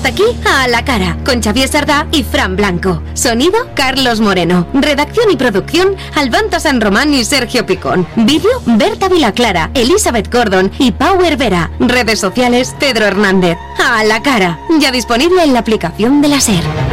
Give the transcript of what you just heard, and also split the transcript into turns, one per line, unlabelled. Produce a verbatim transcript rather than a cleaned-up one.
aquí A la Cara, con Xavier Sardá y Fran Blanco. Sonido, Carlos Moreno. Redacción y producción, Albanta San Román y Sergio Picón. Vídeo, Berta Vilaclara, Elizabeth Gordon y Power Vera. Redes sociales, Pedro Hernández. A la Cara, ya disponible en la aplicación de la SER.